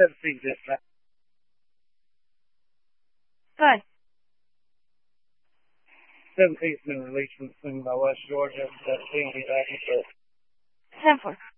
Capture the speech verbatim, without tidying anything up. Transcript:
seventeen dispatch. Good. seventeen's been released from the scene by West Georgia. seventeen will be back in service. ten four.